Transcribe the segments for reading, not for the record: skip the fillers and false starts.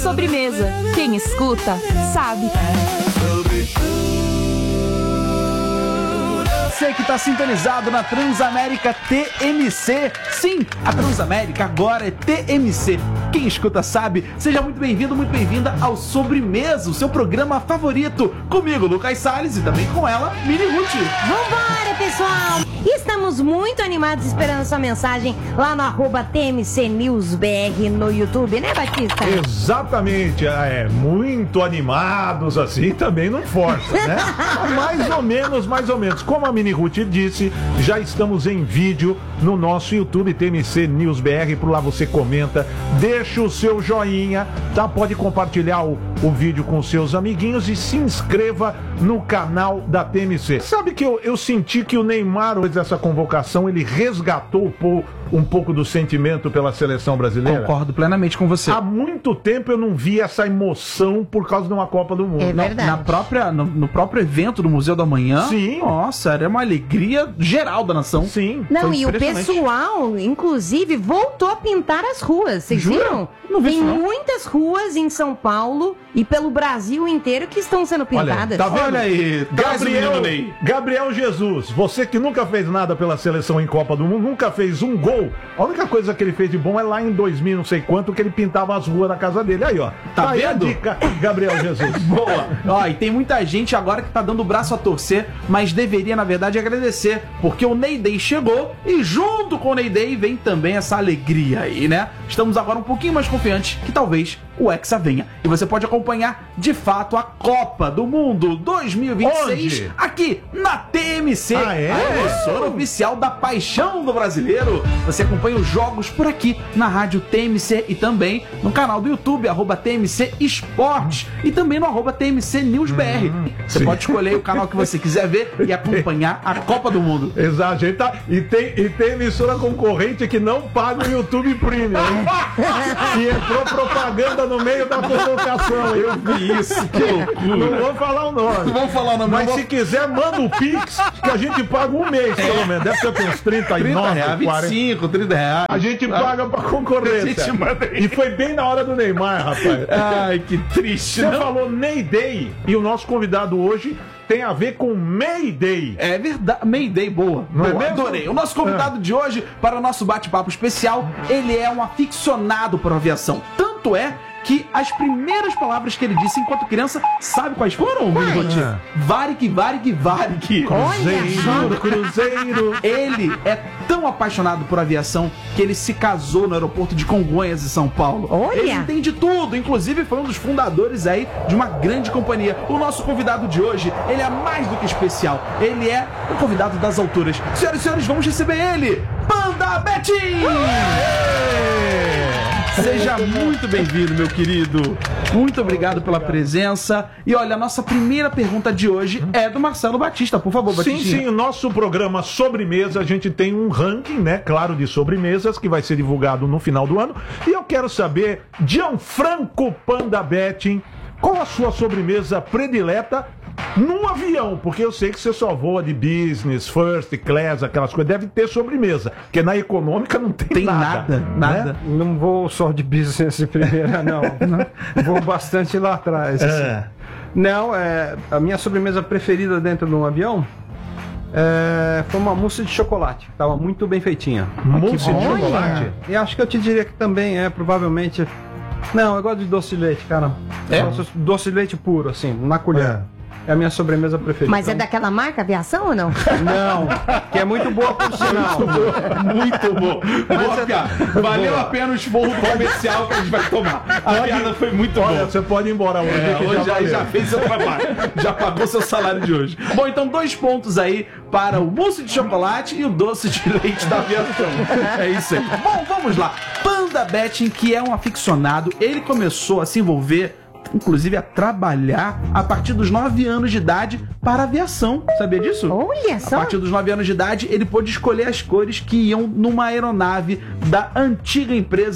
Sobremesa. Quem escuta, sabe. Você que está sintonizado na Transamérica TMC. Sim, a Transamérica agora é TMC. Quem escuta sabe. Seja muito bem-vindo, muito bem-vinda ao Sobremesa, o seu programa favorito. Comigo, Lucas Salles, e também com ela, Mini Ruth. Vambora, pessoal! Estamos muito animados esperando sua mensagem lá no @TMCNewsBR no YouTube, né, Batista? Exatamente, muito animados assim, também não força, né? mais ou menos. Como a Mini Ruth disse, já estamos em vídeo no nosso YouTube TMC News BR, por lá você comenta, deixa o seu joinha, tá? Pode compartilhar o vídeo com seus amiguinhos e se inscreva no canal da TMC. Sabe que eu senti que o Neymar, depois dessa convocação, ele resgatou um pouco do sentimento pela seleção brasileira? Concordo plenamente com você. Há muito tempo eu não vi essa emoção por causa de uma Copa do Mundo. É verdade. No próprio evento do Museu da Manhã. Sim. Nossa, era uma alegria geral da nação. Sim. Não, Foi e o impressionante. pessoal, inclusive, voltou a pintar as ruas. Vocês Jura? viram? Não vi Tem isso, não. muitas ruas em São Paulo e pelo Brasil inteiro que estão sendo pintadas. Tá vendo? Olha aí, traz o menino Ney. Gabriel Jesus, você que nunca fez nada pela seleção em Copa do Mundo, nunca fez um gol. A única coisa que ele fez de bom é lá em 2000, não sei quanto, que ele pintava as ruas da casa dele. Aí, ó. Tá aí a vendo? dica, Gabriel Jesus. Boa. Ó, e tem muita gente agora que tá dando o braço a torcer, mas deveria, na verdade, agradecer, porque o Ney Day chegou e junto com o Ney Day vem também essa alegria aí, né? Estamos agora um pouquinho mais confiantes que talvez o Hexa venha. E você pode acompanhar, de fato, a Copa do Mundo 2026 Onde? aqui na TMC, Ah, é? a emissora oficial da paixão do brasileiro. Você acompanha os jogos por aqui na rádio TMC e também no canal do YouTube, @TMC Esportes, e também no @TMC News BR. Você sim. pode escolher o canal que você quiser ver e acompanhar a Copa do Mundo. Exato, gente, tá? E tem emissora concorrente que não paga o YouTube Premium, hein? E entrou propaganda no meio da convocação. Eu vi isso, que loucura. Não vou falar o nome. Vamos falar o nome. Mas se quiser, manda o Pix, que a gente paga um mês, pelo menos. Deve ter uns 39, R$30, 40. 25, R$30. A gente paga pra concorrência. A gente manda aí. E foi bem na hora do Neymar, rapaz. Ai, que triste. Você Não? falou Ney Day, e o nosso convidado hoje tem a ver com Mayday. É verdade, Mayday, boa. Não é Boa, mesmo? adorei. O nosso convidado de hoje, para o nosso bate-papo especial, ele é um aficionado por aviação. Tanto é que as primeiras palavras que ele disse enquanto criança, sabe quais foram? Quais? Varig, varig, varig. Cruzeiro. Ele é tão apaixonado por aviação que ele se casou no aeroporto de Congonhas, em São Paulo. Olha! Ele entende tudo, inclusive foi um dos fundadores aí de uma grande companhia. O nosso convidado de hoje, ele é mais do que especial. Ele é o convidado das alturas. Senhoras e senhores, vamos receber ele, Panda Betinho! Seja muito bem-vindo, meu querido. Muito obrigado pela presença. E olha, a nossa primeira pergunta de hoje é do Marcelo Batista. Por favor, Sim, Batista. sim, o nosso programa Sobremesa, a gente tem um ranking, né, claro, de sobremesas, que vai ser divulgado no final do ano. E eu quero saber, Gianfranco Panda Betting, qual a sua sobremesa predileta num avião? Porque eu sei que você só voa de business, first class, aquelas coisas. Deve ter sobremesa, porque na econômica não tem, Tem nada. né? Não vou só de business de primeira, não. Vou bastante lá atrás. assim. Não, a minha sobremesa preferida dentro de um avião foi uma mousse de chocolate. Tava muito bem feitinha. Mousse de Olha! chocolate. E acho que eu te diria que também provavelmente... Não, eu gosto de doce de leite, cara. É? Eu gosto de doce de leite puro, assim, na colher. É a minha sobremesa preferida. Mas é daquela marca aviação ou não? Não, que é muito boa por sinal. Muito bom. Boa piada. Valeu a pena o esforço comercial que a gente vai tomar. A piada foi muito Olha, boa. você pode ir embora hoje. que Hoje já valeu. fez seu trabalho. Já pagou seu salário de hoje. Bom, então 2 pontos aí para o mousse de chocolate e o doce de leite da aviação. É isso aí. Bom, vamos lá. Panda Betting, que é um aficionado, ele começou a se envolver, inclusive a trabalhar a partir dos 9 anos de idade para a aviação. Sabia disso? Olha A só. partir dos 9 anos de idade, ele pôde escolher as cores que iam numa aeronave da antiga empresa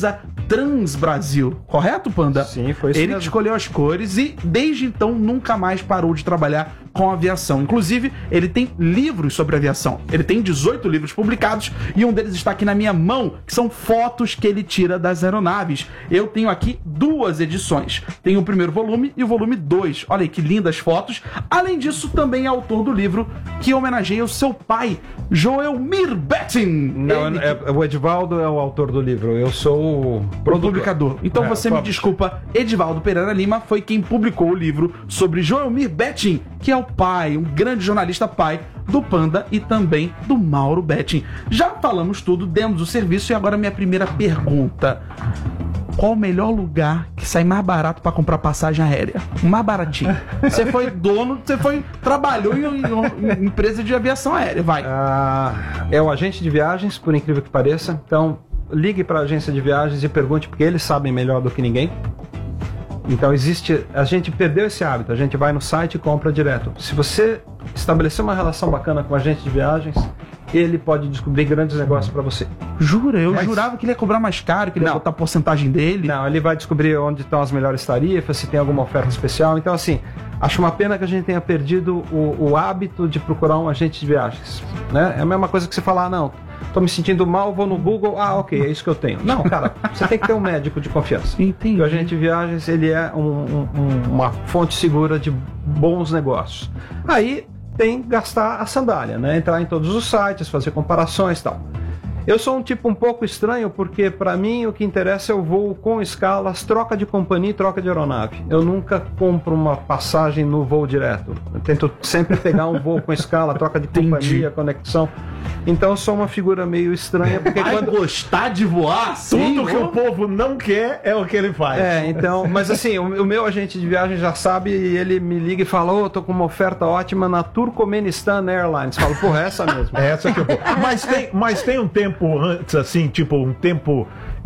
Transbrasil, correto, Panda? Sim, foi isso Ele mesmo. escolheu as cores e desde então nunca mais parou de trabalhar com aviação. Inclusive, ele tem livros sobre aviação. Ele tem 18 livros publicados e um deles está aqui na minha mão, que são fotos que ele tira das aeronaves. Eu tenho aqui 2 edições. Tem o primeiro volume e o volume 2. Olha aí que lindas fotos. Além disso, também é autor do livro que homenageia o seu pai, Joelmir Betting. Não, Ele o Edivaldo é o autor do livro, eu sou o publicador. Então você me desculpa, Edivaldo Pereira Lima foi quem publicou o livro sobre Joelmir Betting, que é o pai, um grande jornalista pai do Panda e também do Mauro Betting. Já falamos tudo, demos o serviço e agora minha primeira pergunta. Qual o melhor lugar que sai mais barato para comprar passagem aérea? Mais baratinho. Você foi trabalhou em empresa de aviação aérea, vai. É o agente de viagens, por incrível que pareça. Então, ligue para a agência de viagens e pergunte, porque eles sabem melhor do que ninguém. Então a gente perdeu esse hábito, a gente vai no site e compra direto. Se você estabelecer uma relação bacana com o agente de viagens, ele pode descobrir grandes negócios para você. Jura? Eu jurava que ele ia cobrar mais caro, que ele ia botar a porcentagem dele. Não, ele vai descobrir onde estão as melhores tarifas, se tem alguma oferta especial. Então, assim, acho uma pena que a gente tenha perdido o hábito de procurar um agente de viagens, né? É a mesma coisa que você falar, não, tô me sentindo mal, vou no Google, ok, é isso que eu tenho. Não, cara, você tem que ter um médico de confiança. Entendi. O agente de viagens, ele é uma fonte segura de bons negócios. Aí tem que gastar a sandália, né? Entrar em todos os sites, fazer comparações e tal. Eu sou um tipo um pouco estranho, porque para mim o que interessa é o voo com escalas, troca de companhia e troca de aeronave. Eu nunca compro uma passagem no voo direto. Eu tento sempre pegar um voo com escala, troca de companhia, conexão. Então eu sou uma figura meio estranha, porque Vai gostar de voar? Tudo que o povo não quer é o que ele faz. Então, mas assim, o meu agente de viagem já sabe e ele me liga e fala, tô com uma oferta ótima na Turcomenistan Airlines. Falo, porra, é essa mesmo. É essa que eu vou. Mas tem um tempo antes, assim, tipo, um tempo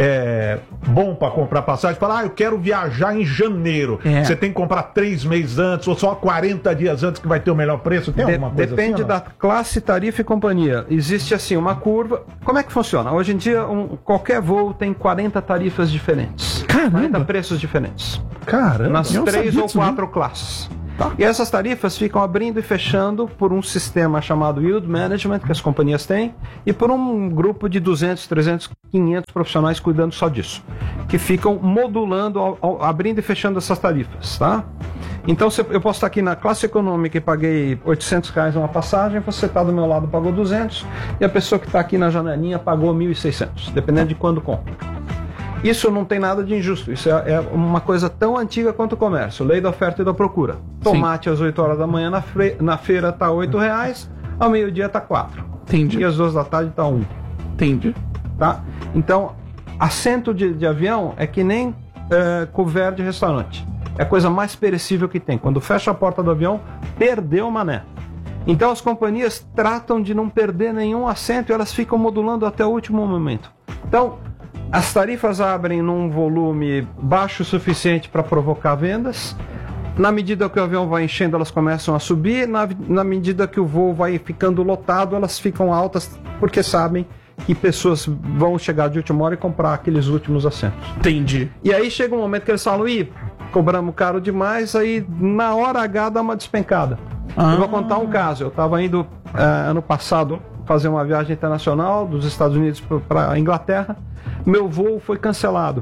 bom pra comprar passagem. Falar, eu quero viajar em janeiro. Você tem que comprar 3 meses antes ou só 40 dias antes que vai ter o melhor preço? Tem alguma coisa Depende assim, da classe, tarifa e companhia. Existe, assim, uma curva. Como é que funciona? Hoje em dia, qualquer voo tem 40 tarifas diferentes. Caramba! 40 preços diferentes. Caramba! Nas eu não 3 sabia ou disso, 4 classes. E essas tarifas ficam abrindo e fechando por um sistema chamado Yield Management, que as companhias têm, e por um grupo de 200, 300, 500 profissionais cuidando só disso, que ficam modulando, abrindo e fechando essas tarifas, tá? Então, eu posso estar aqui na classe econômica e paguei R$800 uma passagem, você está do meu lado pagou 200, e a pessoa que está aqui na janelinha pagou 1.600, dependendo de quando compra. Isso não tem nada de injusto, isso é uma coisa tão antiga quanto o comércio, lei da oferta e da procura. Tomate às 8 horas da manhã na feira está R$8, ao meio-dia está 4. Entendi. E às 2 da tarde está 1. Entendi. Tá? Então, assento de avião é que nem couvert de restaurante. É a coisa mais perecível que tem. Quando fecha a porta do avião, perdeu o mané. Então as companhias tratam de não perder nenhum assento e elas ficam modulando até o último momento. Então, as tarifas abrem num volume baixo o suficiente para provocar vendas. Na medida que o avião vai enchendo, elas começam a subir. Na medida que o voo vai ficando lotado, elas ficam altas porque sabem que pessoas vão chegar de última hora e comprar aqueles últimos assentos. Entendi. E aí chega um momento que eles falam, cobramos caro demais, aí na hora H dá uma despencada. Eu vou contar um caso. Eu estava indo ano passado fazer uma viagem internacional dos Estados Unidos para a Inglaterra. Meu voo foi cancelado.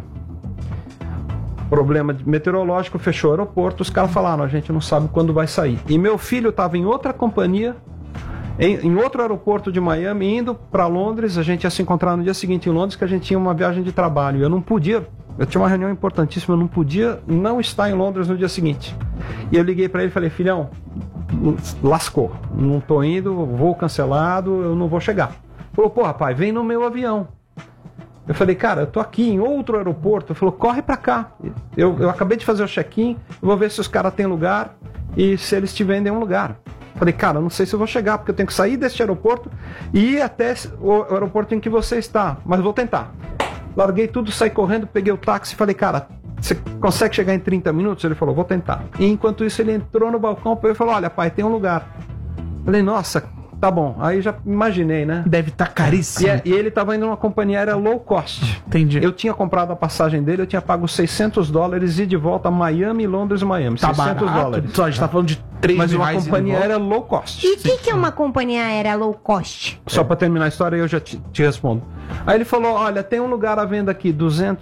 Problema meteorológico, fechou o aeroporto. Os caras falaram, a gente não sabe quando vai sair. E meu filho estava em outra companhia, em outro aeroporto de Miami, indo para Londres. A gente ia se encontrar no dia seguinte em Londres, que a gente tinha uma viagem de trabalho. Eu não podia, eu tinha uma reunião importantíssima, eu não podia não estar em Londres no dia seguinte. E eu liguei para ele e falei, filhão, lascou, não tô indo, voo cancelado, eu não vou chegar. Ele falou, pô, rapaz, vem no meu avião. Eu falei, cara, eu tô aqui em outro aeroporto. Ele falou, corre pra cá. Eu acabei de fazer o check-in, eu vou ver se os caras têm lugar e se eles te vendem um lugar. Eu falei, cara, eu não sei se eu vou chegar, porque eu tenho que sair deste aeroporto e ir até o aeroporto em que você está, mas vou tentar. Larguei tudo, saí correndo, peguei o táxi e falei, cara, você consegue chegar em 30 minutos? Ele falou, vou tentar. E enquanto isso ele entrou no balcão e falou, olha pai, tem um lugar. Eu falei, nossa, tá bom. Aí já imaginei, né? Deve estar caríssimo. E ele tava indo numa companhia aérea low cost. Entendi. Eu tinha comprado a passagem dele, eu tinha pago $600 e de volta a Miami, Londres e Miami. Tá $600. barato. Só a gente tá falando de 3 Mas mil uma reais companhia de volta. aérea low cost. E o que é uma companhia aérea low cost? Só pra terminar a história, eu já te respondo. Aí ele falou, olha, tem um lugar à venda aqui,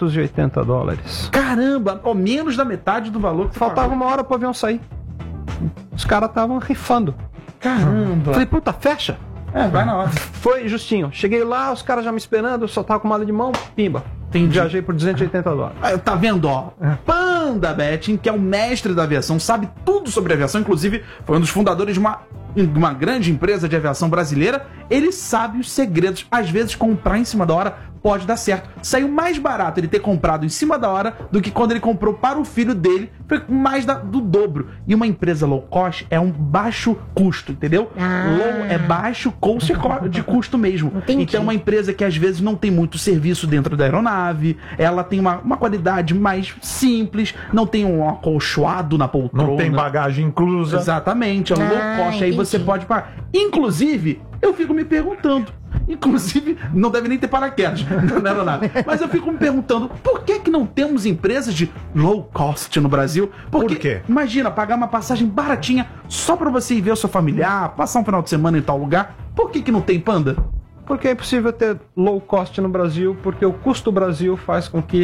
$280. Caramba, menos da metade do valor que Faltava uma hora pro avião sair. Os caras estavam rifando. Caramba. Falei, puta, fecha. Vai na hora. Foi justinho. Cheguei lá, os caras já me esperando, eu só tava com mala de mão, pimba. Entendi. Viajei por $280. Tá vendo, ó? Panda Betting, que é o mestre da aviação, sabe tudo sobre aviação, inclusive foi um dos fundadores de uma grande empresa de aviação brasileira. Ele sabe os segredos. Às vezes, comprar em cima da hora pode dar certo. Saiu mais barato ele ter comprado em cima da hora do que quando ele comprou para o filho dele. Foi mais do dobro. E uma empresa low cost é um baixo custo, entendeu? Low é baixo de custo mesmo. Entendi. Então é uma empresa que às vezes não tem muito serviço dentro da aeronave, ela tem uma qualidade mais simples, não tem um acolchoado na poltrona. Não tem bagagem inclusa. Exatamente, é um low cost, aí entendi. você pode pagar. Inclusive, eu fico me perguntando, não deve nem ter paraquedas na aeronave, mas eu fico me perguntando, por que não temos empresas de low cost no Brasil? Porque, por quê? imagina, pagar uma passagem baratinha só pra você ir ver o seu familiar, passar um final de semana em tal lugar, por que não tem, Panda? Porque é impossível ter low cost no Brasil, porque o custo Brasil faz com que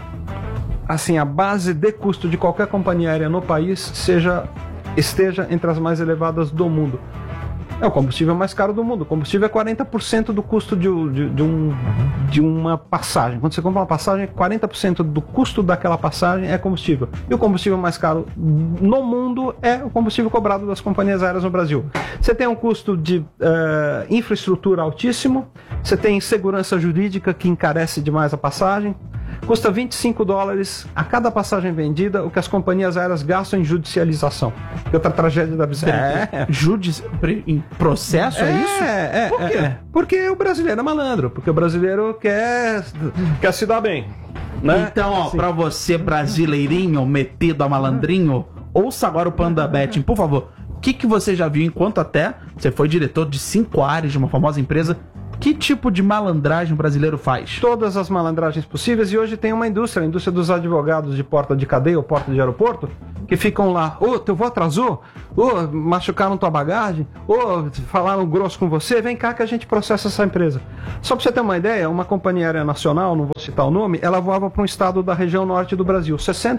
a base de custo de qualquer companhia aérea no país esteja entre as mais elevadas do mundo. É o combustível mais caro do mundo. O combustível é 40% do custo de uma passagem. Quando você compra uma passagem, 40% do custo daquela passagem é combustível. E o combustível mais caro no mundo é o combustível cobrado das companhias aéreas no Brasil. Você tem um custo de infraestrutura altíssimo, você tem segurança jurídica que encarece demais a passagem, custa $25 a cada passagem vendida, o que as companhias aéreas gastam em judicialização. Que é outra tragédia da vida. Em processo, é isso? Por quê? Porque o brasileiro é malandro, porque o brasileiro quer se dar bem. Né? Então, ó, pra você brasileirinho, metido a malandrinho, ouça agora o Panda Betting, por favor. O que você já viu enquanto até você foi diretor de 5 áreas de uma famosa empresa? Que tipo de malandragem o brasileiro faz? Todas as malandragens possíveis, e hoje tem uma indústria, a indústria dos advogados de porta de cadeia ou porta de aeroporto, que ficam lá, teu voo atrasou, machucaram tua bagagem, falaram grosso com você, vem cá que a gente processa essa empresa. Só pra você ter uma ideia, uma companhia aérea nacional, não vou citar o nome, ela voava para um estado da região norte do Brasil.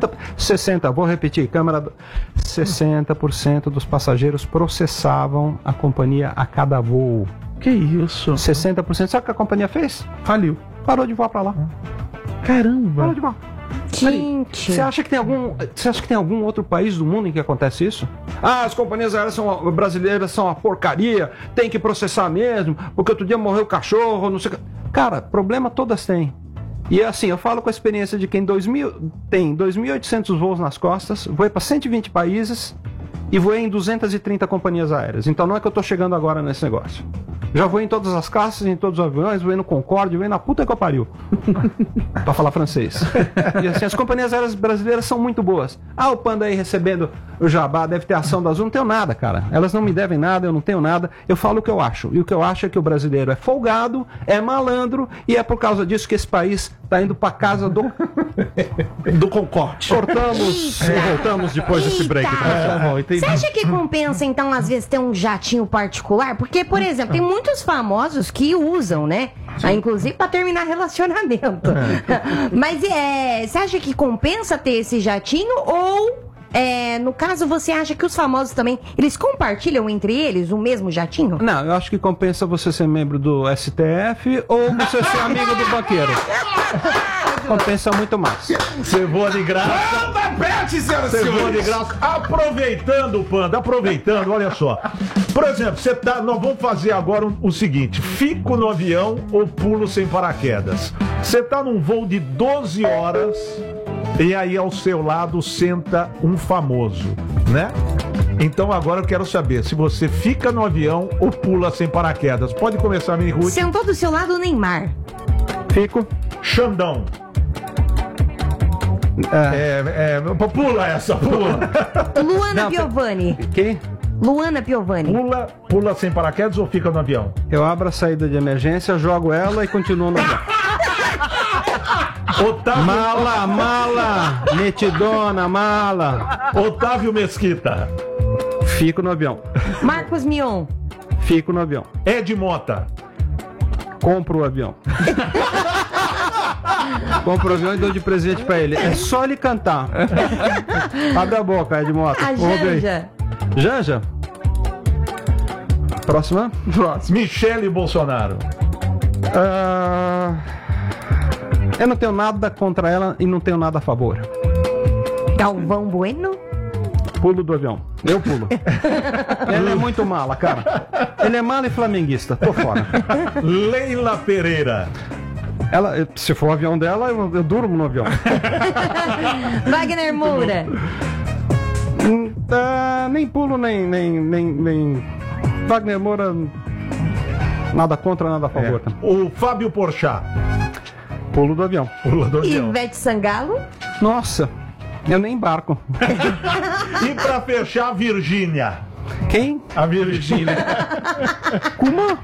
60% dos passageiros processavam a companhia a cada voo. Que isso? 60%. Sabe o que a companhia fez? Faliu. Parou de voar pra lá. Caramba. Parou de voar. Gente. Você acha que tem algum outro país do mundo em que acontece isso? As companhias aéreas brasileiras são uma porcaria, tem que processar mesmo, porque outro dia morreu o cachorro, não sei o que. Cara, problema todas têm. E assim, eu falo com a experiência de quem tem 2.800 voos nas costas, voei para 120 países e voei em 230 companhias aéreas. Então não é que eu tô chegando agora nesse negócio. Já voei em todas as classes, em todos os aviões, voei no Concorde, voei na puta que eu pariu. Pra falar francês. E assim, as companhias aéreas brasileiras são muito boas. O Panda aí recebendo o jabá, deve ter ação da Azul. Não tenho nada, cara. Elas não me devem nada, eu não tenho nada. Eu falo o que eu acho. E o que eu acho é que o brasileiro é folgado, é malandro, e é por causa disso que esse país tá indo pra casa do Concorde. Cortamos e voltamos depois desse break. Você acha que compensa, então, às vezes, ter um jatinho particular? Porque, por exemplo, tem muitos famosos que usam, né? Inclusive pra terminar relacionamento. Mas você acha que compensa ter esse jatinho? Ou, no caso, você acha que os famosos também, eles compartilham entre eles o mesmo jatinho? Não, eu acho que compensa você ser membro do STF ou você ser amigo do banqueiro. Compensa muito mais. Você voa de graça. Você voa de graça. Aproveitando, Panda, olha só. Por exemplo, nós vamos fazer agora o seguinte: fico no avião ou pulo sem paraquedas. Você tá num voo de 12 horas e aí ao seu lado senta um famoso, né? Então agora eu quero saber se você fica no avião ou pula sem paraquedas. Pode começar, Mini Ruth. Sentou do seu lado o Neymar. Fico. Xandão. Pula essa, pula. Luana Piovani. Quem? Luana Piovani. Pula sem paraquedas ou fica no avião? Eu abro a saída de emergência, jogo ela e continuo no avião. Mala, metidona, mala. Otávio Mesquita. Fico no avião. Marcos Mion. Fico no avião. Ed Mota. Compro o avião. Compro o avião e dou de presente pra ele. É só ele cantar. Abre a boca, Ed Mota. A Janja. Janja? Próxima? Michele Bolsonaro. Eu não tenho nada contra ela e não tenho nada a favor. Galvão Bueno. Pulo do avião. Eu pulo. Ele é muito mala, cara. Ele é mala e flamenguista. Tô fora. Leila Pereira. Ela, se for o avião dela, eu durmo no avião. Wagner Moura. Nem pulo, nem. Wagner Moura. Nada contra, nada a favor. O Fábio Porchat. Pulo do avião. Pula do avião. Ivete Sangalo. Nossa, eu nem embarco. E pra fechar, a Virgínia. Quem? A Virgínia. Kuma?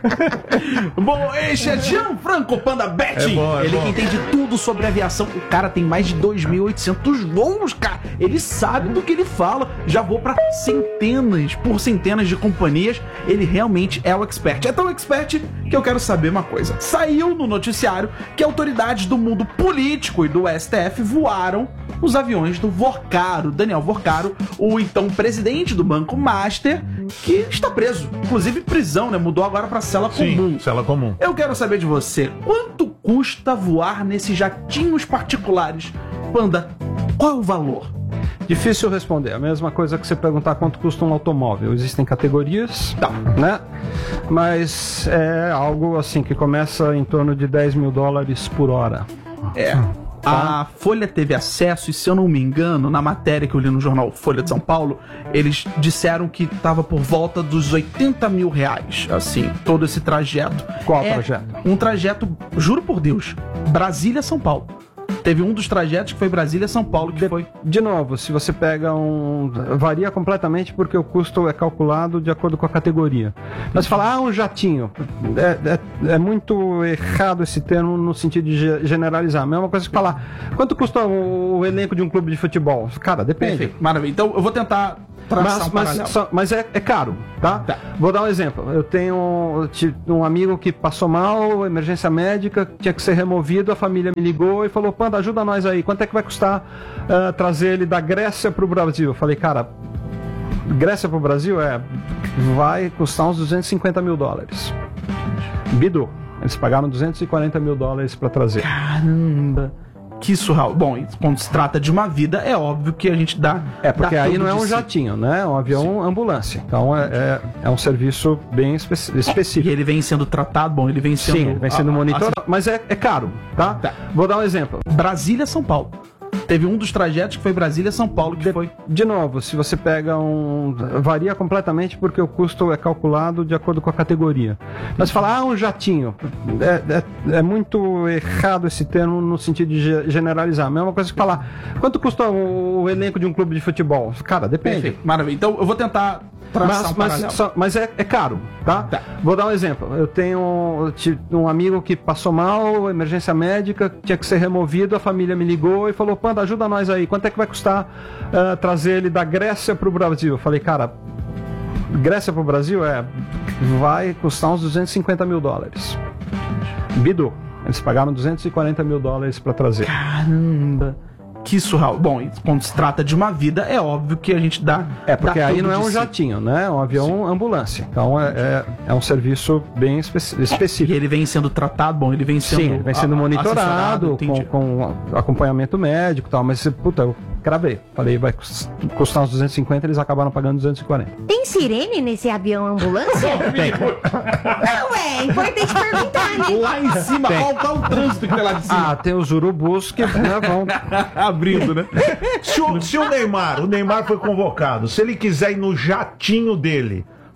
Bom, este é Gianfranco Panda Betting. Ele que entende tudo sobre aviação. O cara tem mais de 2.800 voos, cara. Ele sabe do que ele fala. Já vou pra centenas de companhias. Ele realmente é o expert. É tão expert que eu quero saber uma coisa. Saiu no noticiário que autoridades do mundo político e do STF voaram os aviões do Vorcaro, Daniel Vorcaro, o então presidente do Banco Master, que está preso. Inclusive prisão, né? Mudou agora pra cela comum. Sim, cela comum. Eu quero saber de você, quanto custa voar nesses jatinhos particulares? Panda, qual é o valor? Difícil responder. A mesma coisa que você perguntar quanto custa um automóvel. Existem categorias, né? Mas é algo assim que começa em torno de $10.000 por hora. A Folha teve acesso, e se eu não me engano, na matéria que eu li no jornal Folha de São Paulo, eles disseram que estava por volta dos R$80 mil, assim, todo esse trajeto. Qual trajeto? Um trajeto, juro por Deus, Brasília-São Paulo. Teve um dos trajetos que foi Brasília-São Paulo, que foi... De novo, se você pega varia completamente porque o custo é calculado de acordo com a categoria. Mas falar, um jatinho, é muito errado esse termo no sentido de generalizar. A mesma coisa que falar, quanto custa o elenco de um clube de futebol? Cara, depende. Perfeito, maravilha. Então eu vou tentar traçar mas é caro, tá? Vou dar um exemplo. Eu tenho um amigo que passou mal, emergência médica, tinha que ser removido, a família me ligou e falou, Panda, ajuda nós aí, quanto é que vai custar trazer ele da Grécia pro Brasil? Eu falei, cara, Grécia pro Brasil vai custar uns $250 mil. Bidu, eles pagaram $240 mil para trazer. Caramba! Que surreal. Bom, quando se trata de uma vida, é óbvio que a gente dá... porque aí não é um jatinho, né? É um avião ambulância. Então é um serviço bem específico. E ele vem sendo tratado, ele vem sendo... Sim, vem sendo monitorado, mas é caro, tá? Vou dar um exemplo. Brasília-São Paulo. Teve um dos trajetos que foi Brasília-São Paulo, que foi... De novo, se você pega varia completamente porque o custo é calculado de acordo com a categoria. Mas falar, um jatinho, é muito errado esse termo no sentido de generalizar. A mesma coisa que falar, quanto custa o elenco de um clube de futebol? Cara, depende. Perfeito, maravilha. Então eu vou tentar traçar um paralelo. Mas é caro, tá? Vou dar um exemplo. Eu tenho um amigo que passou mal, emergência médica, tinha que ser removido, a família me ligou e falou, Panda, ajuda nós aí, quanto é que vai custar trazer ele da Grécia pro Brasil? Eu falei, cara, Grécia pro Brasil vai custar uns $250 mil. Bidu, eles pagaram $240 mil para trazer. Caramba! Que surreal. Bom, quando se trata de uma vida, é óbvio que a gente dá... porque aí não é um jatinho, né? É um avião ambulância. Então é um serviço bem específico. E ele vem sendo tratado, ele vem sendo... Sim, vem sendo monitorado, com acompanhamento médico e tal. Mas, eu cravei. Falei, vai custar uns 250, eles acabaram pagando 240. Tem sirene nesse avião ambulância? Tem. Não, é importante perguntar, né? Lá em cima, qual o trânsito que tem lá de cima? Tem os urubus que vão... abrindo, né? Se o Neymar foi convocado, se ele quiser ir no jatinho dele,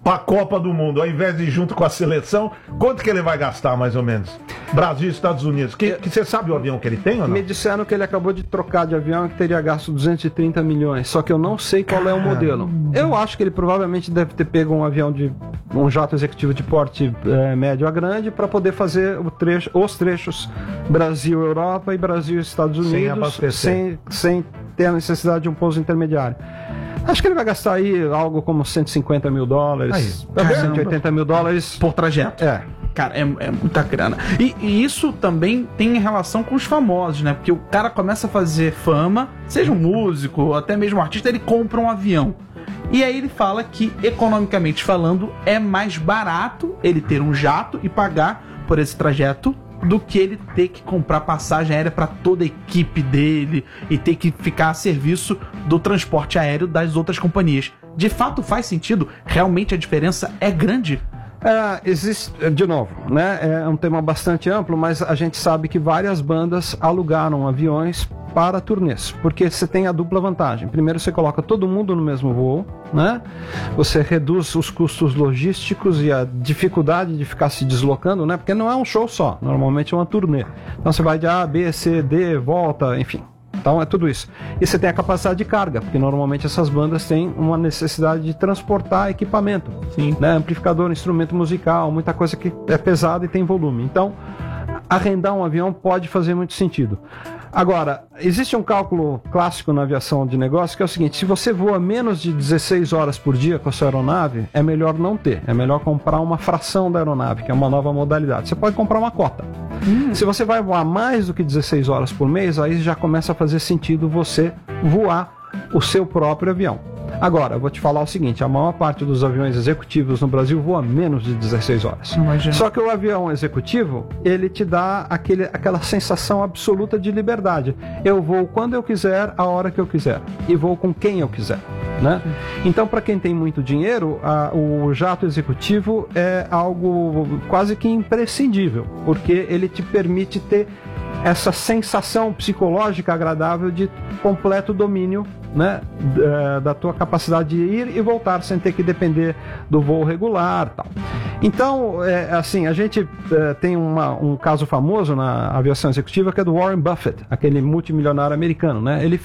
pra Copa do Mundo, ao invés de ir junto com a seleção, quanto que ele vai gastar, mais ou menos? Brasil e Estados Unidos. Que você sabe o avião que ele tem ou não? Me disseram que ele acabou de trocar de avião e que teria gasto 230 milhões, só que eu não sei qual é o modelo. Eu acho que ele provavelmente deve ter pego um avião um jato executivo de porte médio a grande para poder fazer os trechos Brasil-Europa e Brasil-Estados Unidos sem ter a necessidade de um pouso intermediário. Acho que ele vai gastar aí algo como 150 mil dólares, 180 mil dólares por trajeto. Cara, é muita grana. E isso também tem relação com os famosos, né? Porque o cara começa a fazer fama, seja um músico, ou até mesmo um artista, ele compra um avião. E aí ele fala que, economicamente falando, é mais barato ele ter um jato e pagar por esse trajeto do que ele ter que comprar passagem aérea para toda a equipe dele e ter que ficar a serviço do transporte aéreo das outras companhias. De fato faz sentido? Realmente a diferença é grande? Existe, de novo, né? É um tema bastante amplo, mas a gente sabe que várias bandas alugaram aviões para turnês, porque você tem a dupla vantagem. Primeiro, você coloca todo mundo no mesmo voo, né? Você reduz os custos logísticos e a dificuldade de ficar se deslocando, né? Porque não é um show só, normalmente é uma turnê. Então você vai de A, B, C, D, volta, enfim. Então é tudo isso. E você tem a capacidade de carga, porque normalmente essas bandas têm uma necessidade de transportar equipamento. Sim. Né? Amplificador, instrumento musical, muita coisa que é pesada e tem volume. Então, arrendar um avião pode fazer muito sentido. Agora, existe um cálculo clássico na aviação de negócio que é o seguinte: se você voa menos de 16 horas por dia com a sua aeronave, é melhor não ter. É melhor comprar uma fração da aeronave, que é uma nova modalidade. Você pode comprar uma cota. Se você vai voar mais do que 16 horas por mês, aí já começa a fazer sentido você voar o seu próprio avião. Agora, eu vou te falar o seguinte: a maior parte dos aviões executivos no Brasil voa menos de 16 horas. Imagina. Só que o avião executivo, ele te dá aquela sensação absoluta de liberdade. Eu vou quando eu quiser, a hora que eu quiser. E vou com quem eu quiser. Né? Então, para quem tem muito dinheiro, o jato executivo é algo quase que imprescindível, porque ele te permite ter essa sensação psicológica agradável de completo domínio, né, da tua capacidade de ir e voltar sem ter que depender do voo regular, tal. Então, assim, a gente tem um caso famoso na aviação executiva, que é do Warren Buffett, aquele multimilionário americano, né? Ele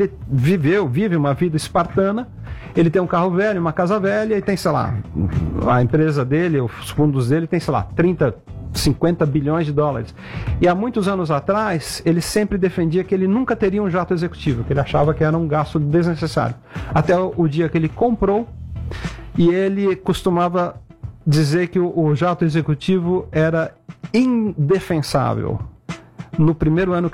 vive uma vida espartana. Ele tem um carro velho, uma casa velha, e tem, sei lá, a empresa dele, os fundos dele tem, sei lá, 50 bilhões de dólares. E há muitos anos atrás, ele sempre defendia que ele nunca teria um jato executivo, que ele achava que era um gasto desnecessário. Até o dia que ele comprou, e ele costumava dizer que o jato executivo era indefensável. No primeiro ano